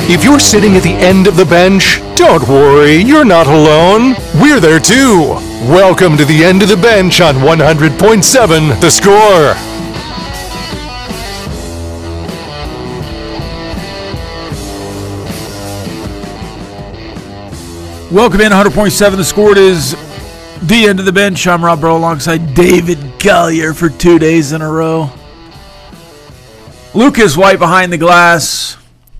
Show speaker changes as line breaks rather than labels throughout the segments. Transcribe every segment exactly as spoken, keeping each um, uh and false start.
If you're sitting at the end of the bench, don't worry, you're not alone. We're there too. Welcome to the end of the bench on one hundred point seven The Score.
Welcome in, one hundred point seven The Score. It is the end of the bench. I'm Rob Burrow alongside David Collier for two days in a row. Lucas White behind the glass.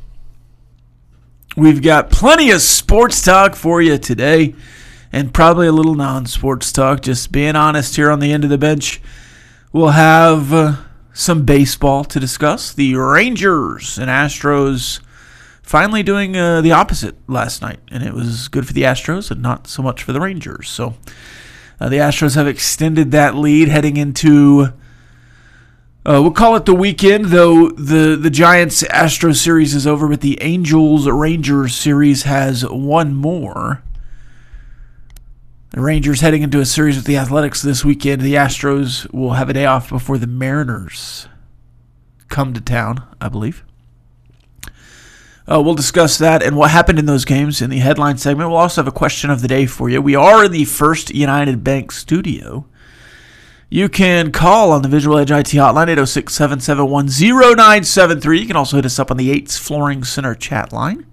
We've got plenty of sports talk for you today, and probably a little non-sports talk. Just being honest here on the end of the bench. We'll have uh, some baseball to discuss. The Rangers and Astros finally doing uh, the opposite last night, and it was good for the Astros and not so much for the Rangers. So uh, the Astros have extended that lead heading into, uh, we'll call it the weekend, though the, the Giants-Astros series is over, but the Angels-Rangers series has one more. The Rangers heading into a series with the Athletics this weekend. The Astros will have a day off before the Mariners come to town, I believe. Uh, we'll discuss that and what happened in those games in the headline segment. We'll also have a question of the day for you. We are in the First United Bank studio. You can call on the Visual Edge I T hotline, eight oh six, seven seven one, oh nine seven three. You can also hit us up on the Yates Flooring Center chat line.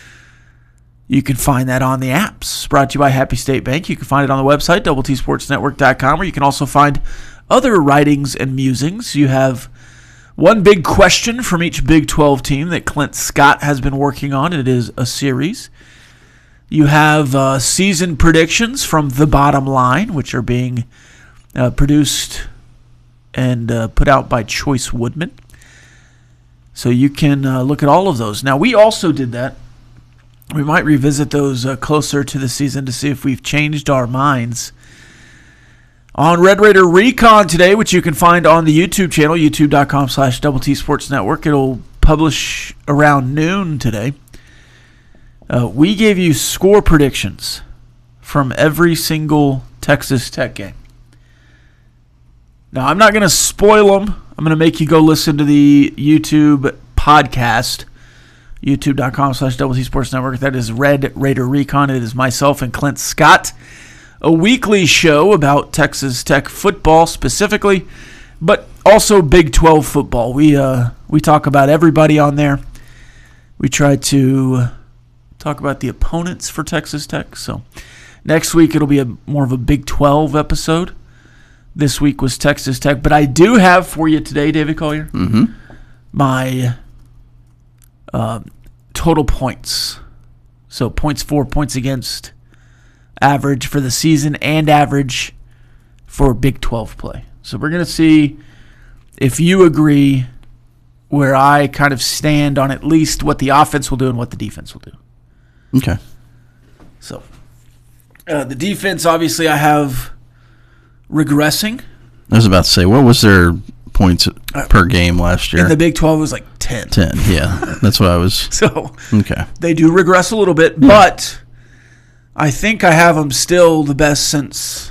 You can find that on the apps. Brought to you by Happy State Bank. You can find it on the website, double T sports network dot com, where you can also find other writings and musings. You have one big question from each Big twelve team that Clint Scott has been working on. It is a series. You have uh, season predictions from The Bottom Line, which are being uh, produced and uh, put out by Choice Woodman. So you can uh, look at all of those. Now, we also did that. We might revisit those uh, closer to the season to see if we've changed our minds. On Red Raider Recon today, which you can find on the YouTube channel, youtube.com slash double T Sports Network. It'll publish around noon today. Uh, we gave you score predictions from every single Texas Tech game. Now, I'm not going to spoil them. I'm going to make you go listen to the YouTube podcast, youtube.com slash double T Sports Network. That is Red Raider Recon. It is myself and Clint Scott. A weekly show about Texas Tech football specifically, but also Big twelve football. We uh, we talk about everybody on there. We try to talk about the opponents for Texas Tech. So next week it'll be a more of a Big twelve episode. This week was Texas Tech, but I do have for you today, David Collier,
mm-hmm.
my uh, total points. So points for, points against, average for the season, and average for Big twelve play. So we're going to see if you agree where I kind of stand on at least what the offense will do and what the defense will do.
Okay.
So uh, the defense, obviously, I have regressing.
I was about to say, what was their points per game last year?
In the Big twelve, it was like ten.
ten, yeah. That's what I was.
So
okay.
They do regress a little bit, yeah. But I think I have them still the best since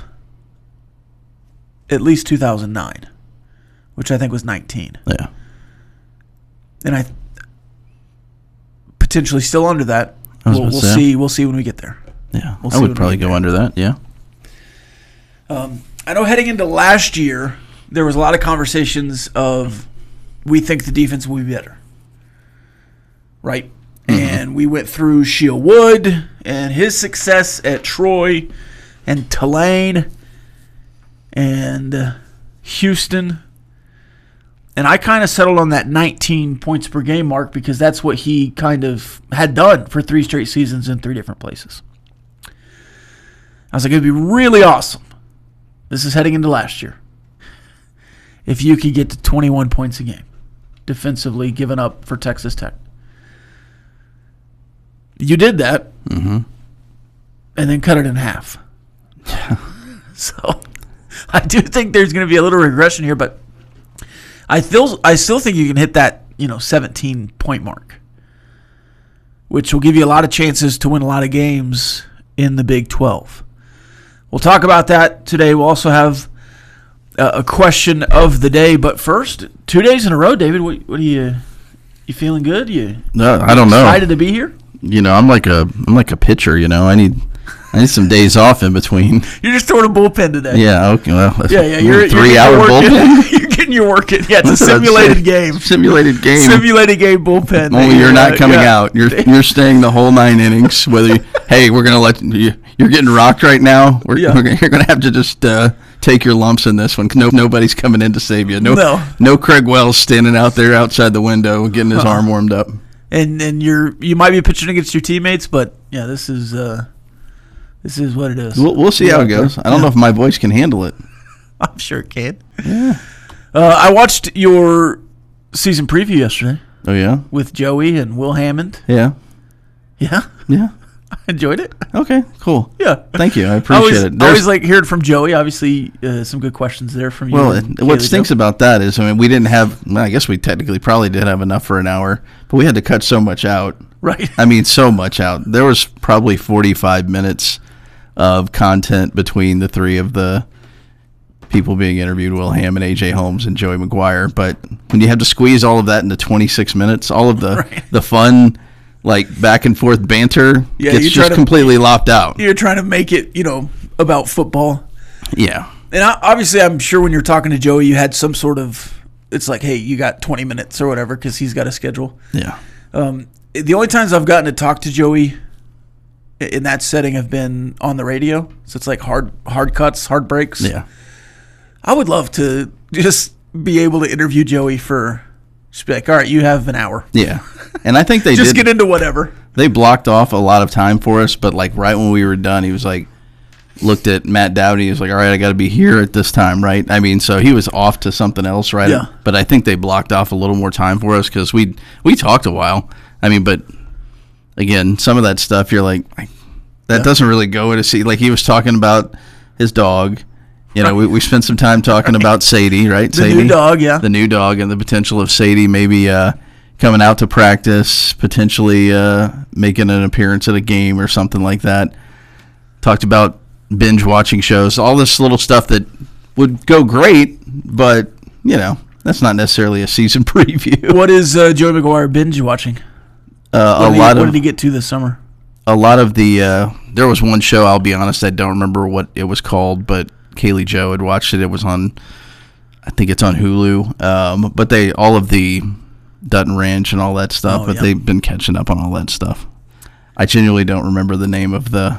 at least two thousand nine, which I think was nineteen.
Yeah.
And I potentially still under that. We'll, we'll see. We'll see when we get there.
Yeah,
we'll
I would probably go under that. Yeah.
Um, I know heading into last year, there was a lot of conversations of we think the defense will be better, right? Mm-hmm. And we went through Sheil Wood and his success at Troy and Tulane and uh, Houston. And I kind of settled on that nineteen points per game mark because that's what he kind of had done for three straight seasons in three different places. I was like, it'd be really awesome. This is heading into last year. If you could get to twenty-one points a game defensively given up for Texas Tech. You did that,
mm-hmm.
and then cut it in half. So I do think there's going to be a little regression here, but I still, I still think you can hit that, you know, seventeen-point mark, which will give you a lot of chances to win a lot of games in the Big twelve. We'll talk about that today. We'll also have a question of the day, but first, two days in a row, David. What, what do you You feeling good? You
No, I don't know.
excited to be here?
You know, I'm like a I'm like a pitcher. You know, I need I need some days off in between.
You're just throwing a bullpen today.
Yeah. Okay. Well.
Yeah, yeah. You're,
three
you're
hour bullpen.
You're getting your work in. Yeah, it's a
That's what I'd
simulated
say.
game.
Simulated game.
Simulated game bullpen.
Only you're not
Uh,
coming
yeah.
out. You're you're staying the whole nine innings. Whether you, hey, we're gonna let you. You're getting rocked right now. We're,
Yeah.
we're gonna- you're gonna have to just uh, take your lumps in this one. No, nobody's coming in to save you. No,
No.
no Craig Wells standing out there outside the window getting his
Uh-uh.
arm warmed up.
And and you're you might be pitching against your teammates, but yeah, this is uh, this is what it is.
We'll, we'll see how it
Yeah.
goes. I don't know if my voice can handle it.
I'm sure it can. Yeah. Uh, I watched your season preview yesterday
Oh yeah,
with Joey and Will Hammond.
yeah,
Yeah,
yeah.
I enjoyed it.
Okay, cool.
Yeah.
Thank you. I
I
appreciate
always,
it.
I
There's-
always like hearing from Joey. Obviously, uh, some good questions there from you.
Well,
and
it, what
Kaylee
stinks
Joe.
about that is, I mean, we didn't have. Well, I guess we technically probably did have enough for an hour, but we had to cut so much out.
Right.
I mean, so much out. There was probably forty-five minutes of content between the three of the people being interviewed: Will Hammond, A J Holmes, and Joey McGuire. But when you have to squeeze all of that into twenty-six minutes, all of the
Right.
the fun, like back and forth banter,
Yeah,
gets
you try
just
to-
completely lopped out.
You're trying to make it, you know, about football.
Yeah.
And I, obviously, I'm sure when you're talking to Joey, you had some sort of. It's like, hey, you got twenty minutes or whatever because he's got a schedule.
Yeah.
Um, the only times I've gotten to talk to Joey in that setting have been on the radio. So it's like hard, hard cuts, hard breaks.
Yeah.
I would love to just be able to interview Joey for. Just be like, all right, you have an hour.
Yeah. And I think they
Just
did.
get into whatever.
They blocked off a lot of time for us, but like right when we were done, he was like, looked at Matt Dowdy. He was like, all right, I got to be here at this time, right? I mean, so he was off to something else, right?
Yeah.
But I think they blocked off a little more time for us because we we talked a while. I mean, but again, some of that stuff you're like, I, that
Yeah.
doesn't really go into see. Like he was talking about his dog. You know, we, we spent some time talking about Sadie, right?
The
Sadie,
new dog, yeah.
the new dog, and the potential of Sadie maybe uh, coming out to practice, potentially uh, making an appearance at a game or something like that. Talked about binge watching shows, all this little stuff that would go great, but you know that's not necessarily a season preview.
What is uh, Joey McGuire binge watching?
Uh,
What
a
did he-
lot
What
of
did he get to this summer?
a lot of the uh, there was one show. I'll be honest, I don't remember what it was called, but Kaylee Joe had watched it. It was on, I think it's on Hulu. Um, but they all of the Dutton Ranch and all that stuff.
Oh,
but
yeah.
they've been catching up on all that stuff. I genuinely don't remember the name of the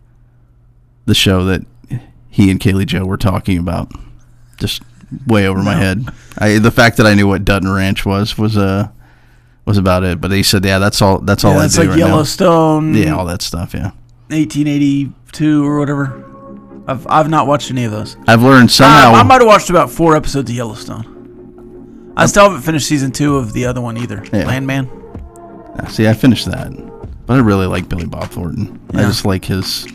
the show that he and Kaylee Joe were talking about. Just way over my
No.
head. I the fact that I knew what Dutton Ranch was was uh was about it. But they said, yeah, that's all. That's all
Yeah,
I
that's
do
like
right
Yellowstone.
now. Yeah, all that stuff. Yeah.
eighteen eighty-two or whatever. I've I've not watched any of those.
I've learned somehow.
I, I might have watched about four episodes of Yellowstone. I still haven't finished season two of the other one either.
Yeah.
Landman.
Yeah, see, I finished that, but I really like Billy Bob Thornton. I
Yeah.
just like his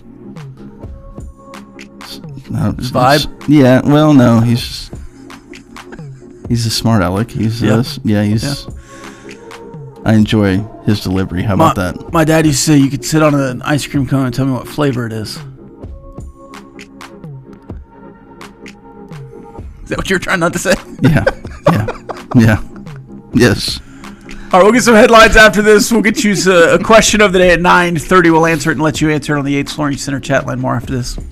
uh,
His vibe?
Yeah, well, no, he's just, he's a smart aleck. He's
Yeah.
uh, s- yeah, he's. I enjoy his delivery. How
My,
about that?
my dad used to say you could sit on an ice cream cone and tell me what flavor it is. Is that what you're trying not to say?
Yeah, yeah, yeah, yes.
All right, we'll get some headlines after this. We'll get you a, a question of the day at nine thirty. We'll answer it and let you answer it on the eighth Floor Center chat line more after this.